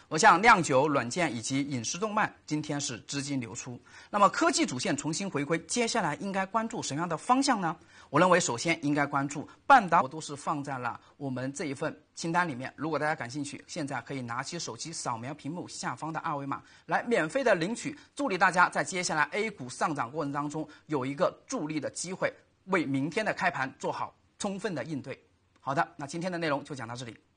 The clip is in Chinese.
像酿酒、软件以及影视动漫，今天是资金流出。那么科技主线重新回归，接下来应该关注什么样的方向呢？我认为首先应该关注半导体，我都是放在了我们这一份清单里面。如果大家感兴趣，现在可以拿起手机扫描屏幕下方的二维码，来免费的领取。助力大家在接下来 A 股上涨过程当中有一个助力的机会，为明天的开盘做好充分的应对。好的，那今天的内容就讲到这里。